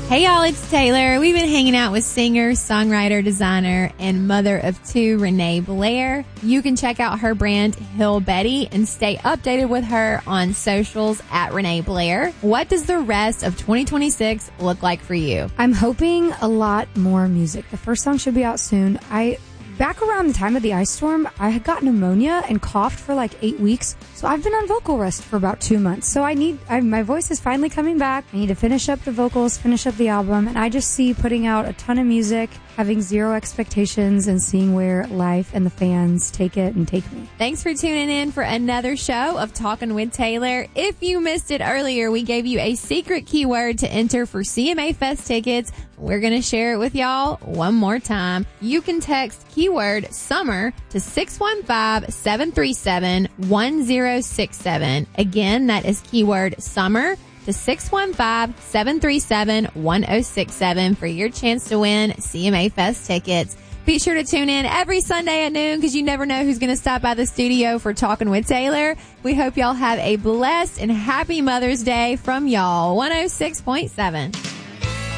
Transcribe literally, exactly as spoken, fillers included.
Hey y'all, it's Taylor. We've been hanging out with singer, songwriter, designer, and mother of two, Renee Blair. You can check out her brand, Hill Betty, and stay updated with her on socials at Renee Blair. What does the rest of twenty twenty-six look like for you? I'm hoping a lot more music. The first song should be out soon. I Back around the time of the ice storm, I had got pneumonia and coughed for like eight weeks. So I've been on vocal rest for about two months. So I need, I, my voice is finally coming back. I need to finish up the vocals, finish up the album. And I just see putting out a ton of music, having zero expectations, and seeing where life and the fans take it and take me. Thanks for tuning in for another show of Talking with Taylor. If you missed it earlier, we gave you a secret keyword to enter for C M A Fest tickets. We're going to share it with y'all one more time. You can text keyword summer to six one five, seven three seven, one zero six seven. Again, that is keyword summer to six one five, seven three seven, one zero six seven for your chance to win C M A Fest tickets. Be sure to tune in every Sunday at noon because you never know who's going to stop by the studio for Talking with Taylor. We hope y'all have a blessed and happy Mother's Day from y'all. one oh six point seven.